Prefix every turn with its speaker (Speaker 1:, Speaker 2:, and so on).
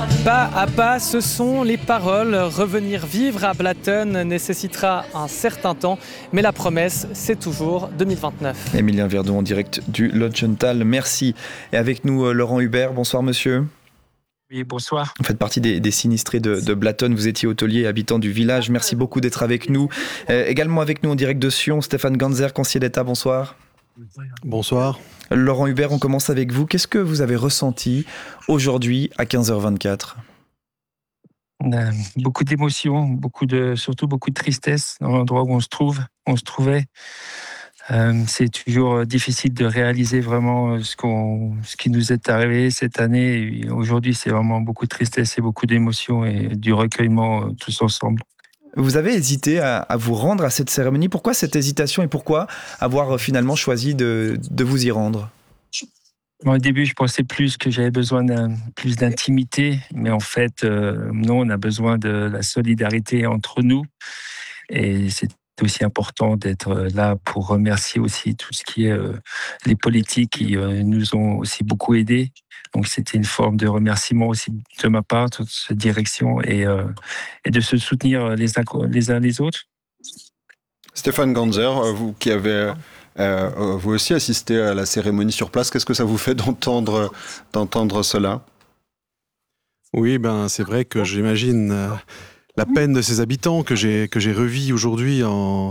Speaker 1: Pas à pas, ce sont les paroles. Revenir vivre à Blatten nécessitera un certain temps, mais la promesse, c'est toujours 2029.
Speaker 2: Émilien Verdon en direct du Lotgenthal, merci. Et avec nous, Laurent Hubert, bonsoir monsieur.
Speaker 3: Oui, bonsoir.
Speaker 2: Vous faites partie des sinistrés de Blatten, vous étiez hôtelier et habitant du village, merci beaucoup d'être avec nous. Également avec nous en direct de Sion, Stéphane Ganzer, conseiller d'État, bonsoir.
Speaker 4: Bonsoir.
Speaker 2: Laurent Hubert, on commence avec vous. Qu'est-ce que vous avez ressenti aujourd'hui à 15h24 ?
Speaker 3: Beaucoup d'émotions, surtout beaucoup de tristesse dans l'endroit où on se trouvait. C'est toujours difficile de réaliser vraiment ce qui nous est arrivé cette année. Et aujourd'hui, c'est vraiment beaucoup de tristesse et beaucoup d'émotions et du recueillement tous ensemble.
Speaker 2: Vous avez hésité à vous rendre à cette cérémonie. Pourquoi cette hésitation et pourquoi avoir finalement choisi de vous y rendre ?
Speaker 3: Au début, je pensais plus que j'avais besoin plus d'intimité, mais en fait, non, on a besoin de la solidarité entre nous. Et c'est aussi important d'être là pour remercier aussi tout ce qui est les politiques qui nous ont aussi beaucoup aidés. Donc c'était une forme de remerciement aussi de ma part, toute cette direction, et de se soutenir les uns les autres.
Speaker 4: Stéphane Ganzer, vous qui avez vous aussi assisté à la cérémonie sur place, qu'est-ce que ça vous fait d'entendre cela ?
Speaker 5: Oui, c'est vrai que j'imagine la peine de ces habitants que j'ai revis aujourd'hui en